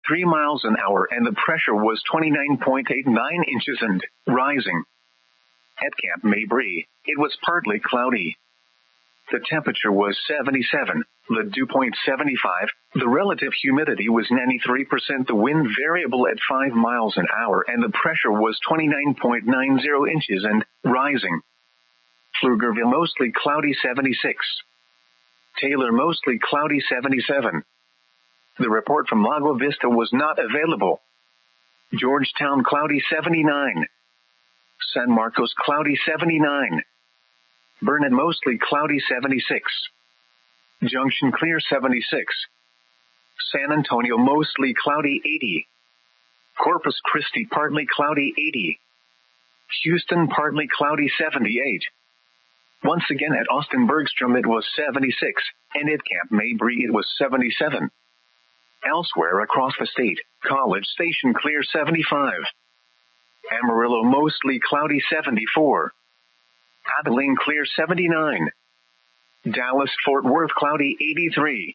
3 miles an hour and the pressure was 29.89 inches and rising. At Camp Mabry, it was partly cloudy. The temperature was 77, the dew point 75, the relative humidity was 93%, the wind variable at 5 miles an hour and the pressure was 29.90 inches and rising. Pflugerville mostly cloudy 76. Taylor mostly cloudy 77. The report from Lago Vista was not available. Georgetown cloudy 79. San Marcos cloudy 79. Burnet mostly cloudy 76. Junction clear 76. San Antonio mostly cloudy 80. Corpus Christi partly cloudy 80. Houston partly cloudy 78. Once again at Austin Bergstrom it was 76, and at Camp Mabry it was 77. Elsewhere across the state, College Station clear 75. Amarillo mostly cloudy 74. Abilene clear 79. Dallas Fort Worth cloudy 83.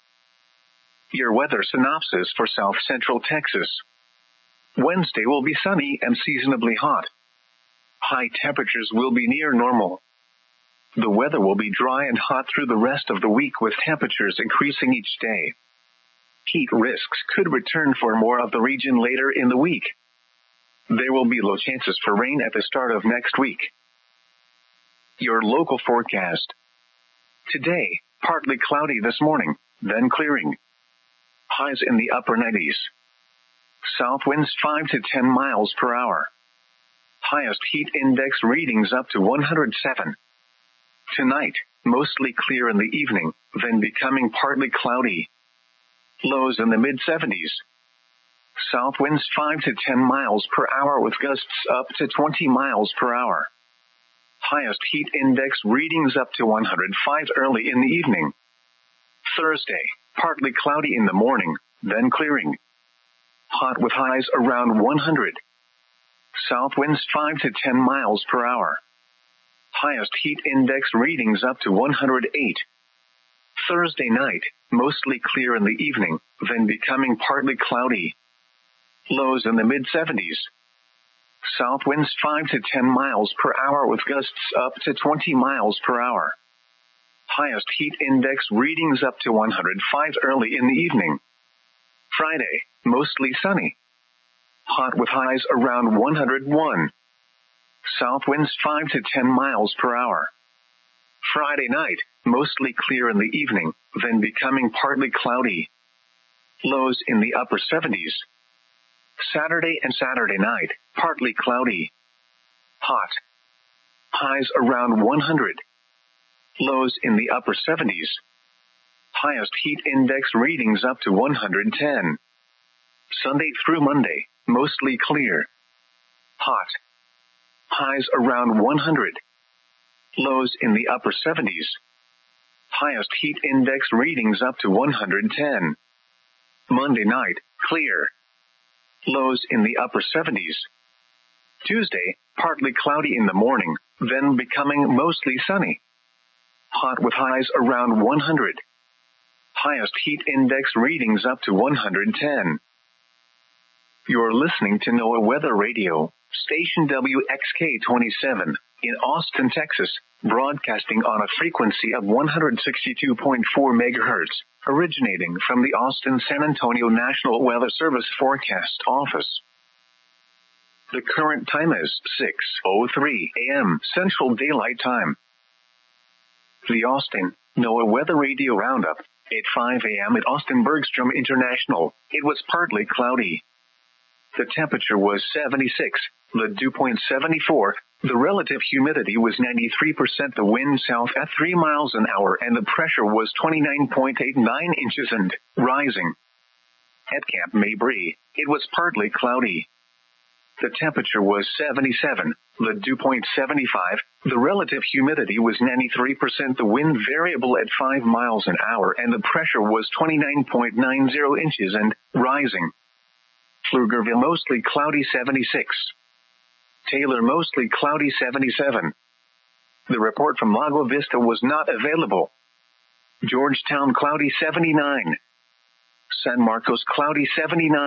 Your weather synopsis for South Central Texas. Wednesday will be sunny and seasonably hot. High temperatures will be near normal. The weather will be dry and hot through the rest of the week with temperatures increasing each day. Heat risks could return for more of the region later in the week. There will be low chances for rain at the start of next week. Your local forecast. Today, partly cloudy this morning, then clearing. Highs in the upper 90s. South winds 5 to 10 miles per hour. Highest heat index readings up to 107. Tonight, mostly clear in the evening, then becoming partly cloudy. Lows in the mid-70s. South winds 5 to 10 miles per hour with gusts up to 20 miles per hour. Highest heat index readings up to 105 early in the evening. Thursday, partly cloudy in the morning, then clearing. Hot with highs around 100. South winds 5 to 10 miles per hour. Highest heat index readings up to 108. Thursday night, mostly clear in the evening, then becoming partly cloudy. Lows in the mid-70s. South winds 5 to 10 miles per hour with gusts up to 20 miles per hour. Highest heat index readings up to 105 early in the evening. Friday, mostly sunny. Hot with highs around 101. South winds 5 to 10 miles per hour. Friday night, mostly clear in the evening, then becoming partly cloudy. Lows in the upper 70s. Saturday and Saturday night, partly cloudy. Hot. Highs around 100. Lows in the upper 70s. Highest heat index readings up to 110. Sunday through Monday, mostly clear. Hot. Highs around 100. Lows in the upper 70s. Highest heat index readings up to 110. Monday night, clear. Lows in the upper 70s. Tuesday, partly cloudy in the morning, then becoming mostly sunny. Hot with highs around 100. Highest heat index readings up to 110. You're listening to NOAA Weather Radio, station WXK-27, in Austin, Texas, broadcasting on a frequency of 162.4 MHz, originating from the Austin-San Antonio National Weather Service Forecast Office. The current time is 6:03 a.m. Central Daylight Time. The Austin NOAA Weather Radio Roundup. At 5 a.m. at Austin Bergstrom International, it was partly cloudy. The temperature was 76, the dew point 74, the relative humidity was 93%, the wind south at 3 miles an hour, and the pressure was 29.89 inches and rising. At Camp Mabry, it was partly cloudy. The temperature was 77, the dew point 75, the relative humidity was 93%, the wind variable at 5 miles an hour, and the pressure was 29.90 inches and rising. Pflugerville mostly cloudy 76. Taylor mostly cloudy 77. The report from Lago Vista was not available. Georgetown cloudy 79. San Marcos cloudy 79.